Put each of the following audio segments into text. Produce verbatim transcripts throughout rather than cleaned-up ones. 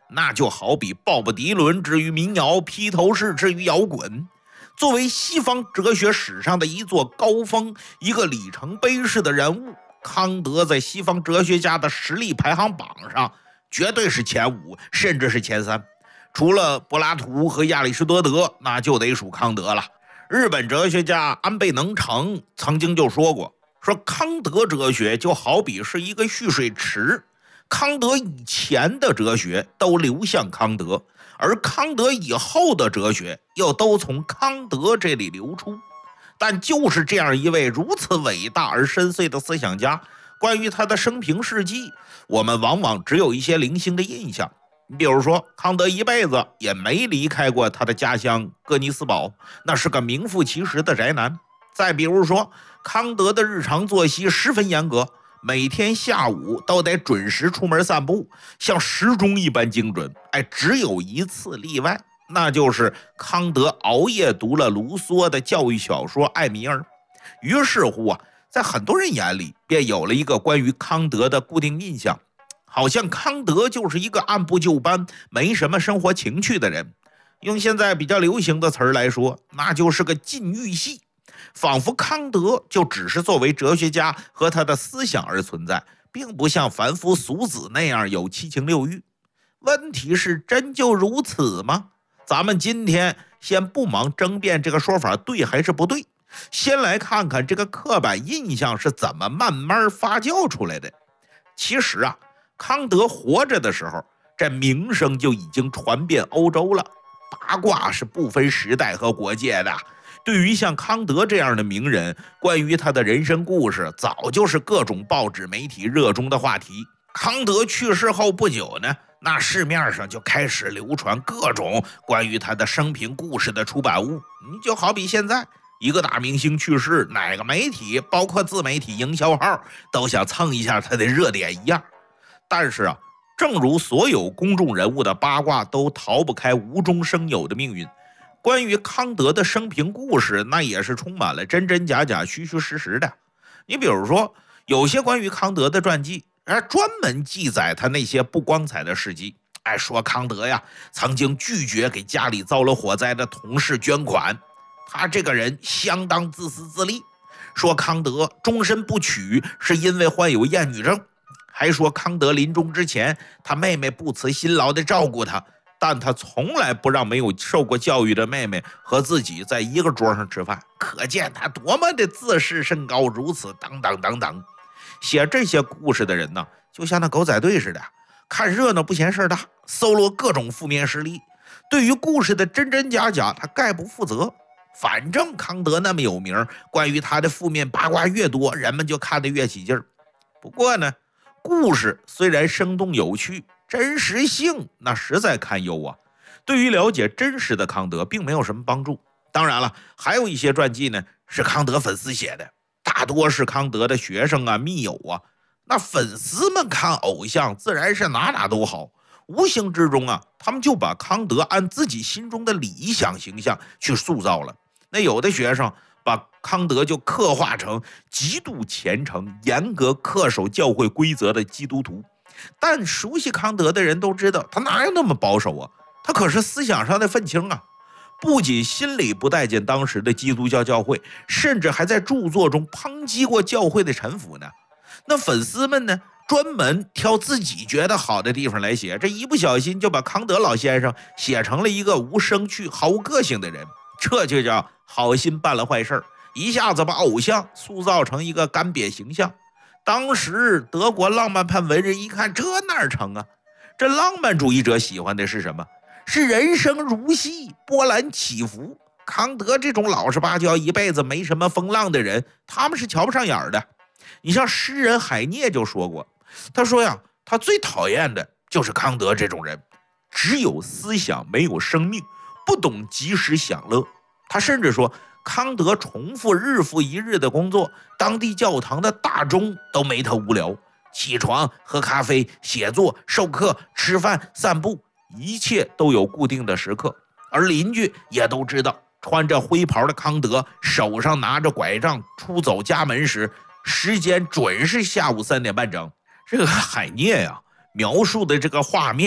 那就好比鲍勃迪伦之于民谣，披头士之于摇滚。作为西方哲学史上的一座高峰，一个里程碑式的人物，康德在西方哲学家的实力排行榜上绝对是前五，甚至是前三。除了柏拉图和亚里士多德，那就得数康德了。日本哲学家安倍能成曾经就说过，说康德哲学就好比是一个蓄水池，康德以前的哲学都流向康德，而康德以后的哲学又都从康德这里流出。但就是这样一位如此伟大而深邃的思想家，关于他的生平事迹，我们往往只有一些零星的印象。你比如说，康德一辈子也没离开过他的家乡哥尼斯堡，那是个名副其实的宅男。再比如说，康德的日常作息十分严格，每天下午都得准时出门散步，像时钟一般精准。哎，只有一次例外，那就是康德熬夜读了卢梭的教育小说《艾米尔》。于是乎啊，在很多人眼里便有了一个关于康德的固定印象，好像康德就是一个按部就班、没什么生活情趣的人。用现在比较流行的词儿来说，那就是个禁欲系。仿佛康德就只是作为哲学家和他的思想而存在，并不像凡夫俗子那样有七情六欲。问题是，真就如此吗？咱们今天先不忙争辩这个说法对还是不对，先来看看这个刻板印象是怎么慢慢发酵出来的。其实啊，康德活着的时候，这名声就已经传遍欧洲了。八卦是不分时代和国界的。对于像康德这样的名人，关于他的人生故事早就是各种报纸媒体热衷的话题。康德去世后不久呢，那市面上就开始流传各种关于他的生平故事的出版物。你就好比现在一个大明星去世，哪个媒体包括自媒体营销号都想蹭一下他的热点一样。但是啊，正如所有公众人物的八卦都逃不开无中生有的命运，关于康德的生平故事，那也是充满了真真假假、虚虚实实的。你比如说，有些关于康德的传记，而专门记载他那些不光彩的事迹。哎，说康德呀，曾经拒绝给家里遭了火灾的同事捐款，他这个人相当自私自利。说康德终身不娶，是因为患有厌女症。还说康德临终之前，他妹妹不辞辛劳地照顾他，但他从来不让没有受过教育的妹妹和自己在一个桌上吃饭，可见他多么的自视甚高，如此等等等等。写这些故事的人呢，就像那狗仔队似的，看热闹不嫌事大，搜罗各种负面实例，对于故事的真真假假，他概不负责。反正康德那么有名，关于他的负面八卦越多，人们就看得越起劲儿。不过呢，故事虽然生动有趣，真实性那实在堪忧啊，对于了解真实的康德并没有什么帮助。当然了，还有一些传记呢是康德粉丝写的，大多是康德的学生啊、密友啊。那粉丝们看偶像自然是哪哪都好，无形之中啊，他们就把康德按自己心中的理想形象去塑造了。那有的学生把康德就刻画成极度虔诚、严格恪守教会规则的基督徒。但熟悉康德的人都知道，他哪有那么保守啊？他可是思想上的愤青啊！不仅心里不待见当时的基督教教会，甚至还在著作中抨击过教会的臣服呢。那粉丝们呢，专门挑自己觉得好的地方来写，这一不小心就把康德老先生写成了一个无生趣、毫无个性的人。这就叫好心办了坏事，一下子把偶像塑造成一个干瘪形象。当时德国浪漫派文人一看，这哪成啊？这浪漫主义者喜欢的是什么？是人生如戏，波澜起伏。康德这种老实巴交、一辈子没什么风浪的人，他们是瞧不上眼的。你像诗人海涅就说过，他说呀，他最讨厌的就是康德这种人，只有思想没有生命，不懂及时享乐。他甚至说，康德重复日复一日的工作，当地教堂的大钟都没他无聊。起床、喝咖啡、写作、授课、吃饭、散步，一切都有固定的时刻。而邻居也都知道，穿着灰袍的康德手上拿着拐杖出走家门时，时间准是下午三点半整。这个海涅呀、啊，描述的这个画面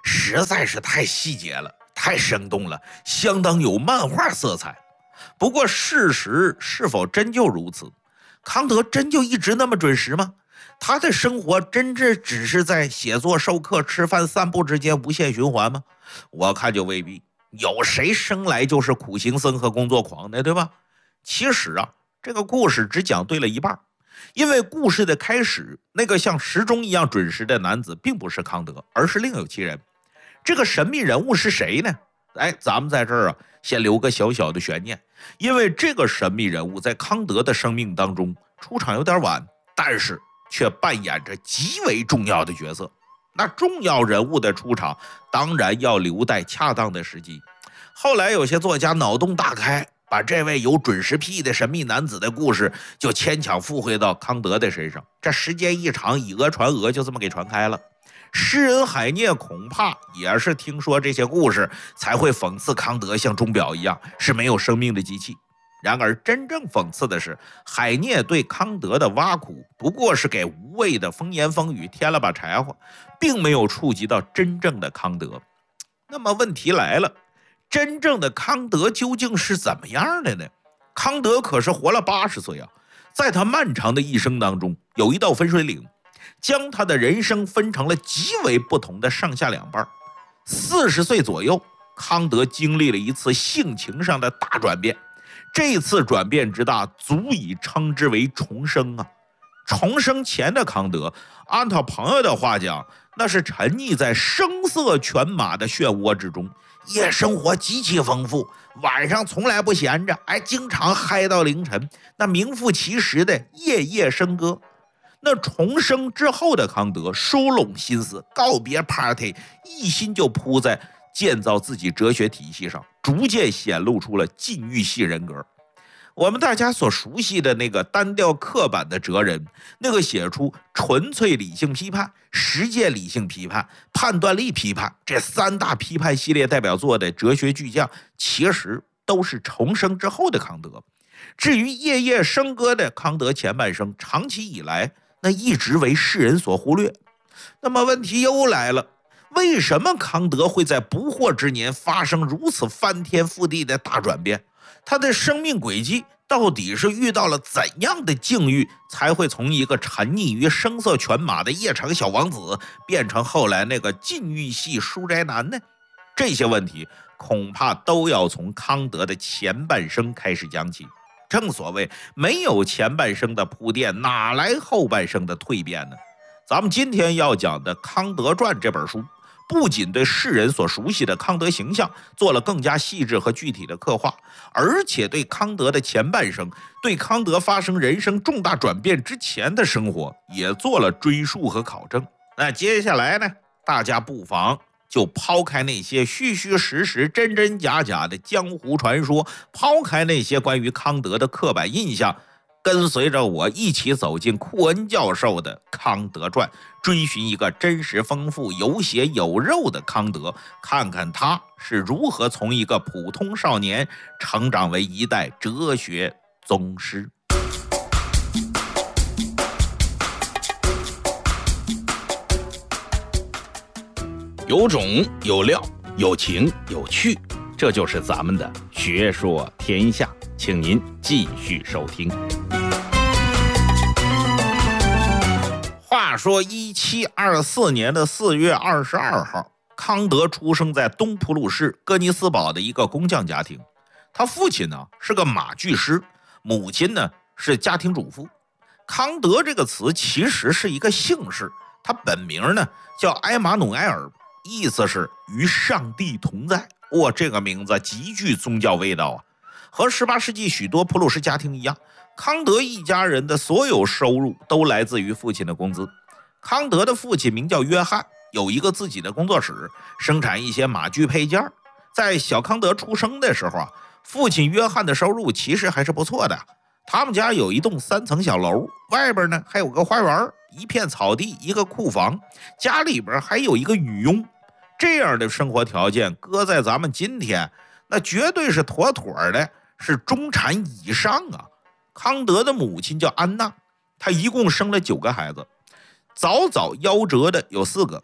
实在是太细节了，太生动了，相当有漫画色彩。不过事实是否真就如此？康德真就一直那么准时吗？他的生活真的只是在写作、授课、吃饭、散步之间无限循环吗？我看就未必。有谁生来就是苦行僧和工作狂的，对吧？其实啊，这个故事只讲对了一半。因为故事的开始，那个像时钟一样准时的男子并不是康德，而是另有其人。这个神秘人物是谁呢？哎，咱们在这儿啊，先留个小小的悬念，因为这个神秘人物在康德的生命当中出场有点晚，但是却扮演着极为重要的角色。那重要人物的出场，当然要留待恰当的时机。后来有些作家脑洞大开，把这位有准时癖的神秘男子的故事就牵强附会到康德的身上，这时间一长，以讹传讹，就这么给传开了。诗人海涅恐怕也是听说这些故事，才会讽刺康德像钟表一样是没有生命的机器。然而真正讽刺的是，海涅对康德的挖苦不过是给无谓的风言风语添了把柴火，并没有触及到真正的康德。那么问题来了，真正的康德究竟是怎么样的呢？康德可是活了八十岁啊，在他漫长的一生当中，有一道分水岭，将他的人生分成了极为不同的上下两半。四十岁左右，康德经历了一次性情上的大转变，这次转变之大，足以称之为重生啊！重生前的康德，按他朋友的话讲，那是沉溺在声色犬马的漩涡之中，夜生活极其丰富，晚上从来不闲着，哎，经常嗨到凌晨，那名副其实的夜夜笙歌。那重生之后的康德收拢心思，告别 party， 一心就扑在建造自己哲学体系上，逐渐显露出了禁欲系人格。我们大家所熟悉的那个单调刻板的哲人，那个写出纯粹理性批判、实践理性批判、判断力批判这三大批判系列代表作的哲学巨匠，其实都是重生之后的康德。至于夜夜笙歌的康德前半生，长期以来那一直为世人所忽略。那么问题又来了，为什么康德会在不惑之年发生如此翻天覆地的大转变？他的生命轨迹到底是遇到了怎样的境遇，才会从一个沉溺于声色犬马的夜场小王子，变成后来那个禁欲系书斋男呢？这些问题恐怕都要从康德的前半生开始讲起。正所谓没有前半生的铺垫，哪来后半生的蜕变呢？咱们今天要讲的《康德传》这本书，不仅对世人所熟悉的康德形象做了更加细致和具体的刻画，而且对康德的前半生，对康德发生人生重大转变之前的生活也做了追溯和考证。那接下来呢，大家不妨就抛开那些虚虚实实、真真假假的江湖传说，抛开那些关于康德的刻板印象，跟随着我一起走进库恩教授的《康德传》，追寻一个真实丰富、有血有肉的康德，看看他是如何从一个普通少年成长为一代哲学宗师。 有种有料，有情有趣，这就是咱们的学说天下，请您继续收听。 话说一七二四年的四月二十二号，康德出生在东普鲁士哥尼斯堡的一个工匠家庭。他父亲呢是个马具师，母亲呢是家庭主妇。康德这个词其实是一个姓氏，他本名呢叫埃马努埃尔，意思是与上帝同在。哇，这个名字极具宗教味道啊！和十八世纪许多普鲁士家庭一样，康德一家人的所有收入都来自于父亲的工资。康德的父亲名叫约翰，有一个自己的工作室，生产一些马具配件。在小康德出生的时候啊，父亲约翰的收入其实还是不错的。他们家有一栋三层小楼，外边呢还有个花园，一片草地，一个库房，家里边还有一个女佣。这样的生活条件搁在咱们今天，那绝对是妥妥的是中产以上啊。康德的母亲叫安娜，她一共生了九个孩子，早早夭折的有四个，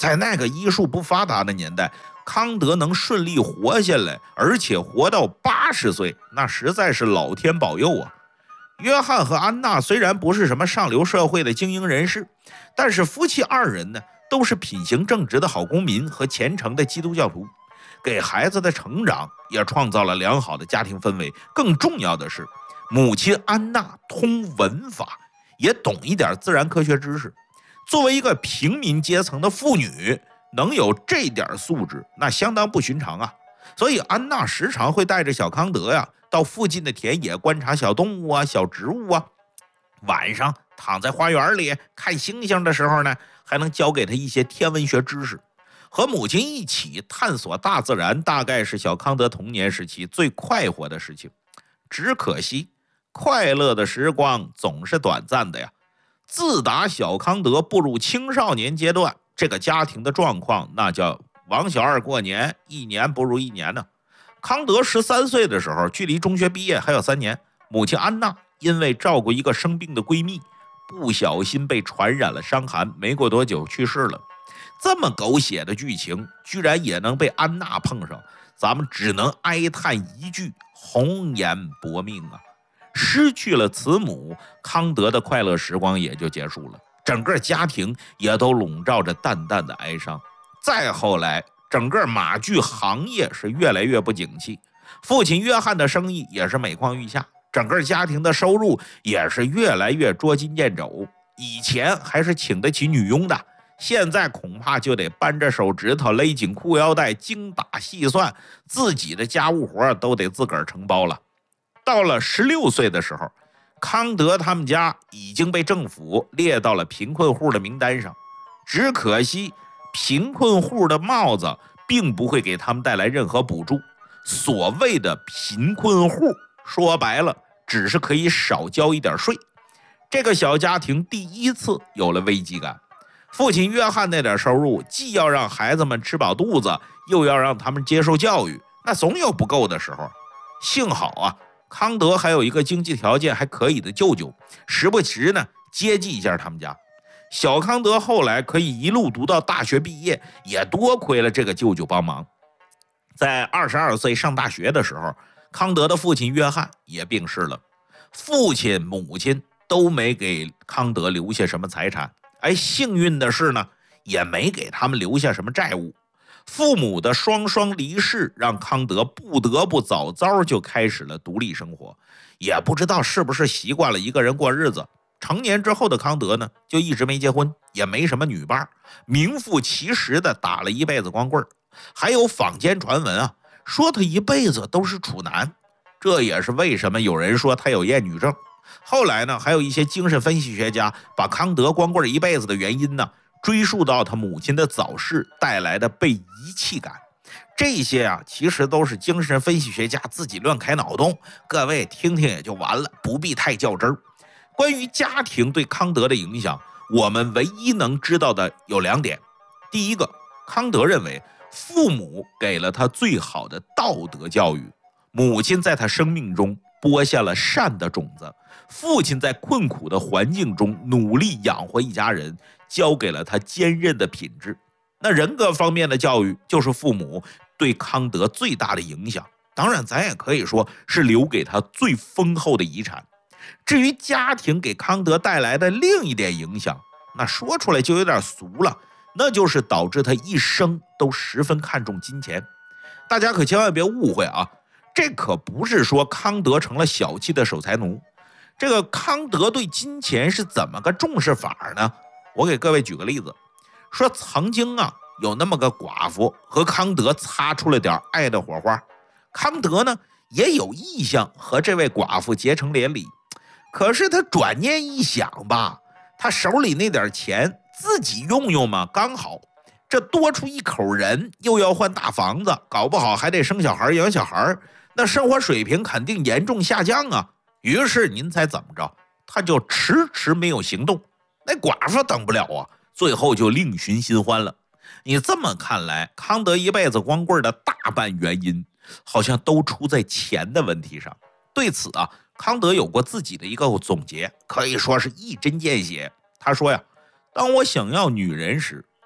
在那个医术不发达的年代，康德能顺利活下来，而且活到八十岁，那实在是老天保佑啊！约翰和安娜虽然不是什么上流社会的精英人士，但是夫妻二人呢，都是品行正直的好公民和虔诚的基督教徒，给孩子的成长也创造了良好的家庭氛围。更重要的是，母亲安娜通文法，也懂一点自然科学知识。作为一个平民阶层的妇女，能有这点素质，那相当不寻常啊！所以安娜时常会带着小康德呀，到附近的田野观察小动物啊、小植物啊。晚上躺在花园里看星星的时候呢，还能教给他一些天文学知识。和母亲一起探索大自然，大概是小康德童年时期最快活的事情。只可惜，快乐的时光总是短暂的呀。自打小康德步入青少年阶段，这个家庭的状况那叫王小二过年，一年不如一年呢。康德十三岁的时候，距离中学毕业还有三年，母亲安娜因为照顾一个生病的闺蜜，不小心被传染了伤寒，没过多久去世了。这么狗血的剧情，居然也能被安娜碰上，咱们只能哀叹一句：红颜薄命啊！失去了慈母，康德的快乐时光也就结束了，整个家庭也都笼罩着淡淡的哀伤。再后来，整个马具行业是越来越不景气，父亲约翰的生意也是每况愈下，整个家庭的收入也是越来越捉襟见肘。以前还是请得起女佣的，现在恐怕就得扳着手指头勒紧裤腰带，精打细算，自己的家务活都得自个儿承包了。到了十六岁的时候，康德他们家已经被政府列到了贫困户的名单上。只可惜贫困户的帽子并不会给他们带来任何补助，所谓的贫困户说白了只是可以少交一点税。这个小家庭第一次有了危机感，父亲约翰那点收入既要让孩子们吃饱肚子，又要让他们接受教育，那总有不够的时候。幸好啊，康德还有一个经济条件还可以的舅舅，时不时呢接济一下他们家。小康德后来可以一路读到大学毕业，也多亏了这个舅舅帮忙。在二十二岁上大学的时候，康德的父亲约翰也病逝了，父亲母亲都没给康德留下什么财产，哎，幸运的是呢，也没给他们留下什么债务。父母的双双离世，让康德不得不早早就开始了独立生活。也不知道是不是习惯了一个人过日子，成年之后的康德呢，就一直没结婚，也没什么女伴，名副其实的打了一辈子光棍。还有坊间传闻啊，说他一辈子都是处男，这也是为什么有人说他有厌女症。后来呢，还有一些精神分析学家把康德光棍一辈子的原因呢，追溯到他母亲的早逝带来的被遗弃感。这些啊，其实都是精神分析学家自己乱开脑洞，各位听听也就完了，不必太较真儿。关于家庭对康德的影响，我们唯一能知道的有两点。第一个，康德认为父母给了他最好的道德教育，母亲在他生命中播下了善的种子，父亲在困苦的环境中努力养活一家人，教给了他坚韧的品质。那人格方面的教育就是父母对康德最大的影响，当然咱也可以说是留给他最丰厚的遗产。至于家庭给康德带来的另一点影响，那说出来就有点俗了，那就是导致他一生都十分看重金钱。大家可千万别误会啊，这可不是说康德成了小气的守财奴。这个康德对金钱是怎么个重视法呢？我给各位举个例子，说曾经啊，有那么个寡妇和康德擦出了点爱的火花，康德呢也有意向和这位寡妇结成连理。可是他转念一想吧，他手里那点钱自己用用嘛，刚好这多出一口人，又要换大房子，搞不好还得生小孩养小孩，那生活水平肯定严重下降啊。于是您猜怎么着，他就迟迟没有行动。那寡妇等不了啊，最后就另寻新欢了。你这么看来，康德一辈子光棍的大半原因好像都出在钱的问题上。对此啊，康德有过自己的一个总结，可以说是一针见血。他说呀，当我想要女人时，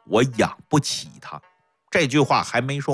我养不起他。这句话还没说